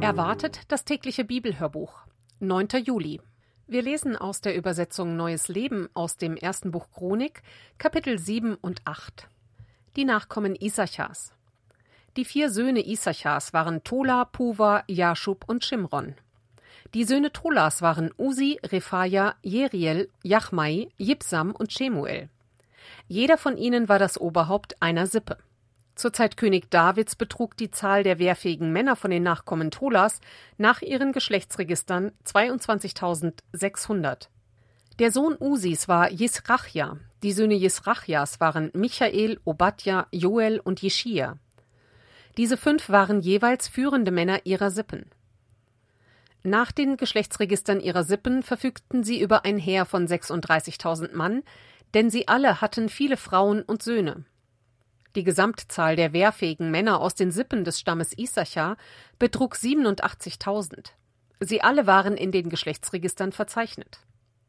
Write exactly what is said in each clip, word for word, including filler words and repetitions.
Erwartet das tägliche Bibelhörbuch. neunter Juli. Wir lesen aus der Übersetzung Neues Leben aus dem ersten Buch Chronik, Kapitel sieben und acht. Die Nachkommen Issachars. Die vier Söhne Issachars waren Tola, Puva, Jaschub und Schimron. Die Söhne Tolas waren Usi, Rephaja, Jeriel, Jachmai, Jibsam und Shemuel. Jeder von ihnen war das Oberhaupt einer Sippe. Zur Zeit König Davids betrug die Zahl der wehrfähigen Männer von den Nachkommen Tolas nach ihren Geschlechtsregistern zweiundzwanzigtausendsechshundert. Der Sohn Usis war Jisrachja. Die Söhne Jisrachjas waren Michael, Obadja, Joel und Jeschia. Diese fünf waren jeweils führende Männer ihrer Sippen. Nach den Geschlechtsregistern ihrer Sippen verfügten sie über ein Heer von sechsunddreißigtausend Mann, denn sie alle hatten viele Frauen und Söhne. Die Gesamtzahl der wehrfähigen Männer aus den Sippen des Stammes Issachar betrug siebenundachtzigtausend. Sie alle waren in den Geschlechtsregistern verzeichnet.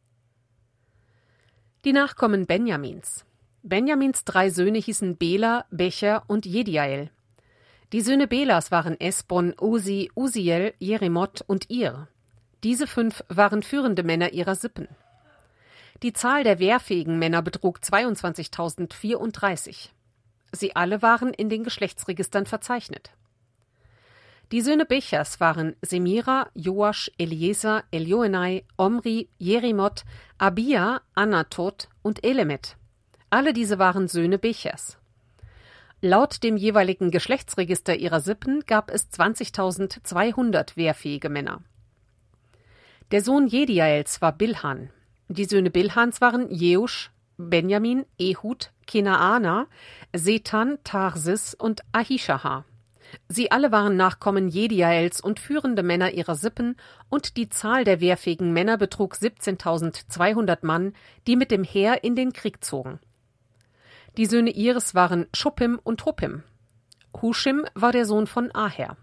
Die Nachkommen Benjamins. Benjamins drei Söhne hießen Bela, Becher und Jediael. Die Söhne Belas waren Esbon, Usi, Usiel, Jerimoth und Ir. Diese fünf waren führende Männer ihrer Sippen. Die Zahl der wehrfähigen Männer betrug zweiundzwanzigtausendvierunddreißig. Sie alle waren in den Geschlechtsregistern verzeichnet. Die Söhne Bechers waren Semira, Joasch, Eliezer, Elioenai, Omri, Jerimoth, Abia, Anatot und Elemet. Alle diese waren Söhne Bechers. Laut dem jeweiligen Geschlechtsregister ihrer Sippen gab es zwanzigtausendzweihundert wehrfähige Männer. Der Sohn Jediaels war Bilhan. Die Söhne Bilhans waren Jeusch, Benjamin, Ehud, Kenaana, Setan, Tarsis und Ahishahar. Sie alle waren Nachkommen Jediaels und führende Männer ihrer Sippen, und die Zahl der wehrfähigen Männer betrug siebzehntausendzweihundert Mann, die mit dem Heer in den Krieg zogen. Die Söhne Irs waren Schuppim und Huppim. Huschim war der Sohn von Aher.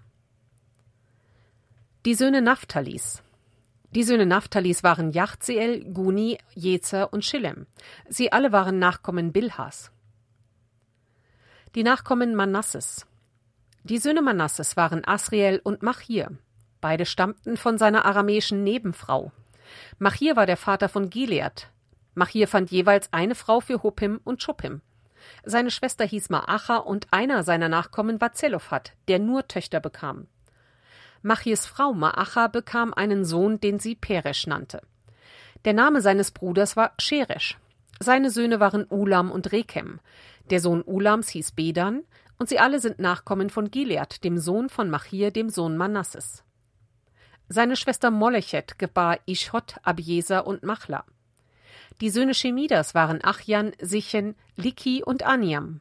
Die Söhne Naphtalis. Die Söhne Naphtalis waren Jachzeel, Guni, Jezer und Schillem. Sie alle waren Nachkommen Bilhas. Die Nachkommen Manasses. Die Söhne Manasses waren Asriel und Machir. Beide stammten von seiner aramäischen Nebenfrau. Machir war der Vater von Gilead. Machir fand jeweils eine Frau für Huppim und Schuppim. Seine Schwester hieß Maacha und einer seiner Nachkommen war Zelophat, der nur Töchter bekam. Machirs Frau Maacha bekam einen Sohn, den sie Peresch nannte. Der Name seines Bruders war Scheresch. Seine Söhne waren Ulam und Rekem. Der Sohn Ulams hieß Bedan, und sie alle sind Nachkommen von Gilead, dem Sohn von Machir, dem Sohn Manasses. Seine Schwester Molechet gebar Ischhot, Abieser und Machla. Die Söhne Shemidas waren Achjan, Sichen, Liki und Aniam.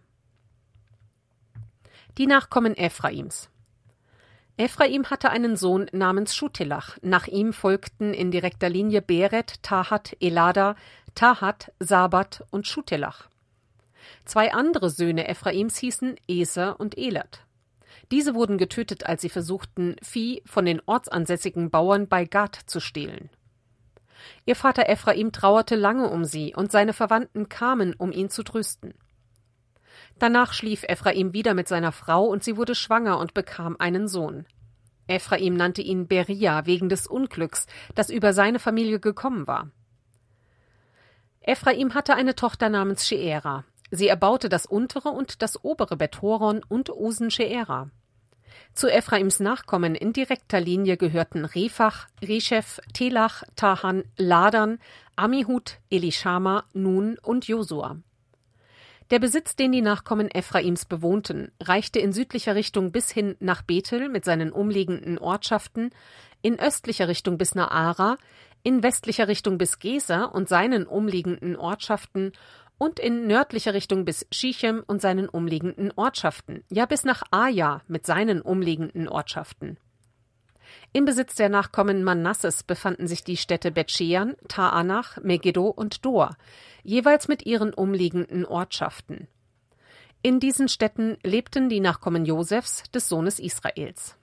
Die Nachkommen Ephraims. Ephraim hatte einen Sohn namens Schutelach. Nach ihm folgten in direkter Linie Beret, Tahat, Elada, Tahat, Sabat und Schutelach. Zwei andere Söhne Ephraims hießen Eser und Elad. Diese wurden getötet, als sie versuchten, Vieh von den ortsansässigen Bauern bei Gad zu stehlen. Ihr Vater Ephraim trauerte lange um sie, und seine Verwandten kamen, um ihn zu trösten. Danach schlief Ephraim wieder mit seiner Frau, und sie wurde schwanger und bekam einen Sohn. Ephraim nannte ihn Beria wegen des Unglücks, das über seine Familie gekommen war. Ephraim hatte eine Tochter namens Sheera. Sie erbaute das untere und das obere Bet-Horon und Osen-Sheera. Zu Ephraims Nachkommen in direkter Linie gehörten Rephach, Reshef, Telach, Tahan, Ladan, Amihud, Elishama, Nun und Josua. Der Besitz, den die Nachkommen Ephraims bewohnten, reichte in südlicher Richtung bis hin nach Bethel mit seinen umliegenden Ortschaften, in östlicher Richtung bis Naara, in westlicher Richtung bis Geser und seinen umliegenden Ortschaften und in nördlicher Richtung bis Shichem und seinen umliegenden Ortschaften, ja bis nach Aja mit seinen umliegenden Ortschaften. Im Besitz der Nachkommen Manasses befanden sich die Städte Bet-Shean, Taanach, Megiddo und Dor, jeweils mit ihren umliegenden Ortschaften. In diesen Städten lebten die Nachkommen Josefs, des Sohnes Israels.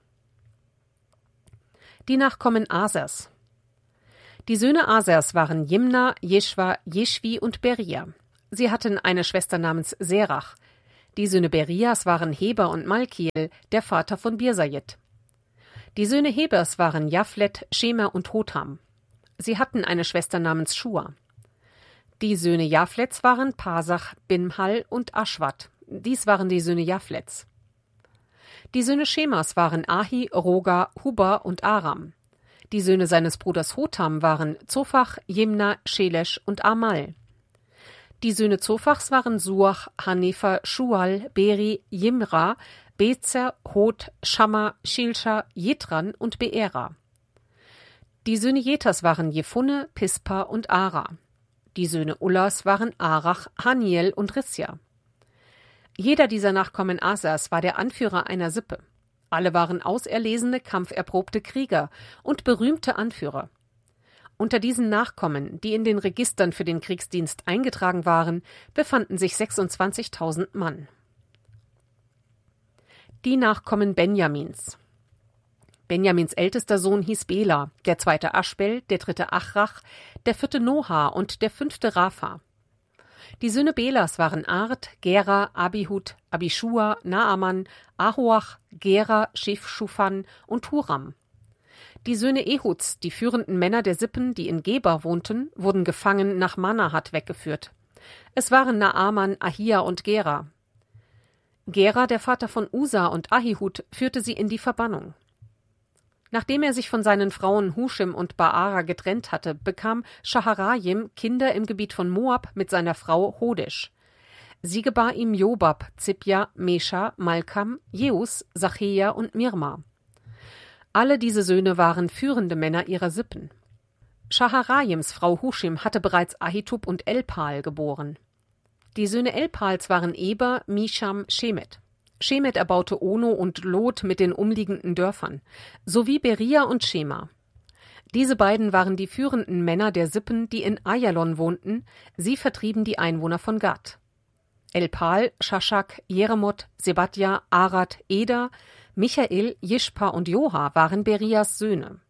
Die Nachkommen Asers. Die Söhne Asers waren Jimna, Jeschwa, Jeschwi und Beria. Sie hatten eine Schwester namens Serach. Die Söhne Berias waren Heber und Malkiel, der Vater von Birsajit. Die Söhne Hebers waren Japhlet, Schemer und Hotham. Sie hatten eine Schwester namens Schua. Die Söhne Japhlets waren Pasach, Bimhal und Aschwat. Dies waren die Söhne Japhlets. Die Söhne Schemers waren Ahi, Roga, Huba und Aram. Die Söhne seines Bruders Hotham waren Zophach, Jimna, Schelesch und Amal. Die Söhne Zophachs waren Suach, Hanefer, Schual, Beri, Jimra, Bezer, Hod, Schamma, Schilscha, Jitran und Beera. Die Söhne Jeters waren Jephunne, Pispa und Ara. Die Söhne Ullas waren Arach, Haniel und Rissja. Jeder dieser Nachkommen Asas war der Anführer einer Sippe. Alle waren auserlesene, kampferprobte Krieger und berühmte Anführer. Unter diesen Nachkommen, die in den Registern für den Kriegsdienst eingetragen waren, befanden sich sechsundzwanzigtausend Mann. Die Nachkommen Benjamins. Benjamins ältester Sohn hieß Bela, der zweite Aschbel, der dritte Achrach, der vierte Noha und der fünfte Rapha. Die Söhne Belas waren Ard, Gera, Abihud, Abishua, Naaman, Ahoach, Gera, Shif-Shufan und Huram. Die Söhne Ehuds, die führenden Männer der Sippen, die in Geba wohnten, wurden gefangen nach Manahat weggeführt. Es waren Naaman, Ahia und Gera. Gera, der Vater von Usa und Ahihud, führte sie in die Verbannung. Nachdem er sich von seinen Frauen Huschim und Baara getrennt hatte, bekam Shaharayim Kinder im Gebiet von Moab mit seiner Frau Hodesh. Sie gebar ihm Jobab, Zipja, Mesha, Malkam, Jeus, Sachea und Mirma. Alle diese Söhne waren führende Männer ihrer Sippen. Shaharayims Frau Huschim hatte bereits Ahitub und Elpal geboren. Die Söhne Elpals waren Eber, Misham, Shemet. Shemet erbaute Ono und Lot mit den umliegenden Dörfern, sowie Beria und Schema. Diese beiden waren die führenden Männer der Sippen, die in Ayalon wohnten. Sie vertrieben die Einwohner von Gad. Elpal, Shashak, Jeremot, Sebadja, Arad, Eder, Michael, Jishpa und Joha waren Berias Söhne.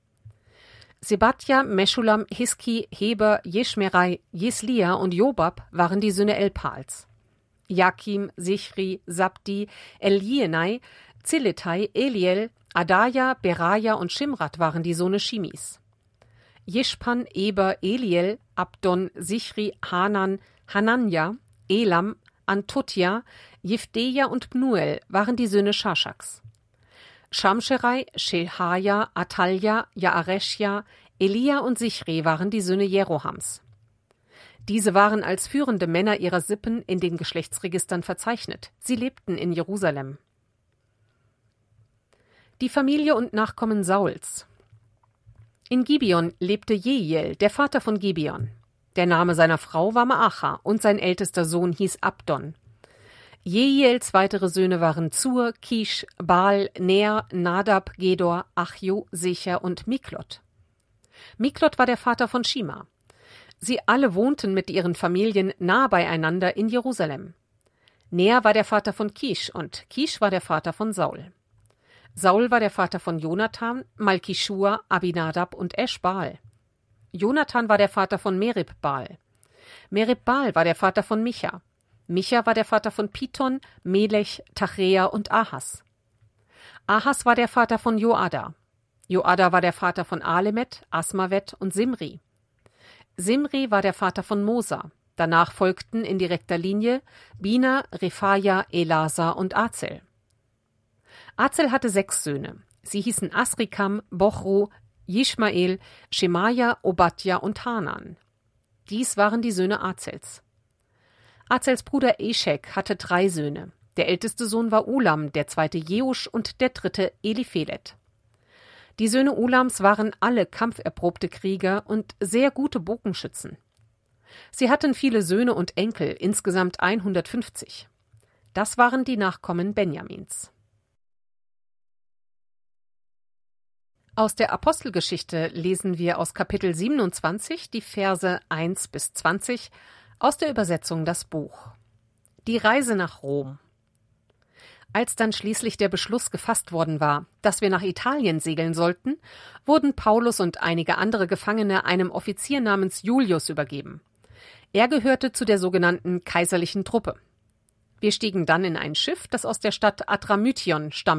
Sebadja, Meschulam, Hiski, Heber, Jeschmerai, Jeslia und Jobab waren die Söhne Elpals. Jakim, Sichri, Sabdi, Elienai, Zilletai, Eliel, Adaja, Beraja und Shimrat waren die Söhne Shimis. Jishpan, Eber, Eliel, Abdon, Sichri, Hanan, Hananja, Elam, Antotja, Jifdeja und Pnuel waren die Söhne Shashaks. Shamscherai, Shehaja, Atalja, Jaareschja, Elia und Sichri waren die Söhne Jerohams. Diese waren als führende Männer ihrer Sippen in den Geschlechtsregistern verzeichnet. Sie lebten in Jerusalem. Die Familie und Nachkommen Sauls. In Gibeon lebte Jehiel, der Vater von Gibeon. Der Name seiner Frau war Maacha und sein ältester Sohn hieß Abdon. Jehiels weitere Söhne waren Zur, Kish, Baal, Ner, Nadab, Gedor, Achju, Secher und Miklot. Miklot war der Vater von Shima. Sie alle wohnten mit ihren Familien nah beieinander in Jerusalem. Ner war der Vater von Kish und Kish war der Vater von Saul. Saul war der Vater von Jonathan, Malkishua, Abinadab und Eschbaal. Jonathan war der Vater von Merib-Baal. Merib-Baal war der Vater von Micha. Micha war der Vater von Piton, Melech, Tachrea und Ahas. Ahas war der Vater von Joada. Joada war der Vater von Alemet, Asmavet und Simri. Simri war der Vater von Mosa. Danach folgten in direkter Linie Bina, Rephaja, Elasa und Azel. Azel hatte sechs Söhne. Sie hießen Asrikam, Bochru, Jishmael, Schemaja, Obadja und Hanan. Dies waren die Söhne Azels. Azels Bruder Eschek hatte drei Söhne. Der älteste Sohn war Ulam, der zweite Jeusch und der dritte Eliphelet. Die Söhne Ulams waren alle kampferprobte Krieger und sehr gute Bogenschützen. Sie hatten viele Söhne und Enkel, insgesamt hundertfünfzig. Das waren die Nachkommen Benjamins. Aus der Apostelgeschichte lesen wir aus Kapitel siebenundzwanzig die Verse eins bis zwanzig, aus der Übersetzung Das Buch. Die Reise nach Rom. Als dann schließlich der Beschluss gefasst worden war, dass wir nach Italien segeln sollten, wurden Paulus und einige andere Gefangene einem Offizier namens Julius übergeben. Er gehörte zu der sogenannten kaiserlichen Truppe. Wir stiegen dann in ein Schiff, das aus der Stadt Adramyttion stammte,